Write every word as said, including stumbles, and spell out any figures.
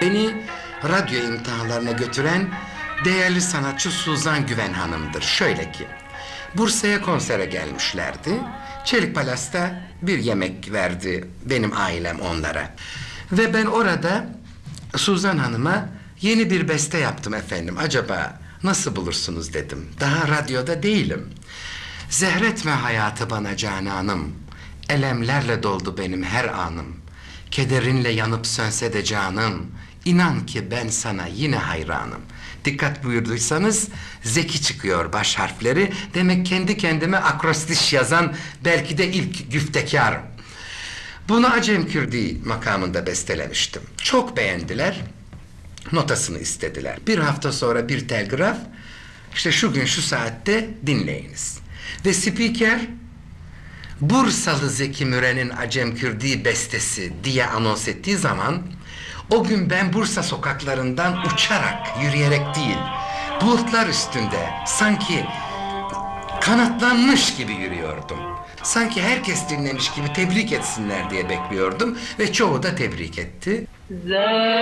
Beni radyo imtihanlarına götüren değerli sanatçı Suzan Güven Hanım'dır. Şöyle ki, Bursa'ya konsere gelmişlerdi. Çelik Palas'ta bir yemek verdi benim ailem onlara. Ve ben orada Suzan Hanım'a yeni bir beste yaptım efendim. Acaba nasıl bulursunuz dedim. Daha radyoda değilim. Zehretme hayatı bana cananım. Elemlerle doldu benim her anım. Kederinle yanıp sönse de canım. İnan ki ben sana yine hayranım. Dikkat buyurduysanız zeki çıkıyor baş harfleri. Demek kendi kendime akrostiş yazan belki de ilk güftekarım. Bunu Acem Kürdi makamında bestelemiştim. Çok beğendiler. Notasını istediler. Bir hafta sonra bir telgraf, işte şu gün şu saatte dinleyiniz. Ve spiker Bursalı Zeki Müren'in Acem Kürdi bestesi diye anons ettiği zaman o gün ben Bursa sokaklarından uçarak, yürüyerek değil, bulutlar üstünde sanki kanatlanmış gibi yürüyordum. Sanki herkes dinlemiş gibi tebrik etsinler diye bekliyordum ve çoğu da tebrik etti.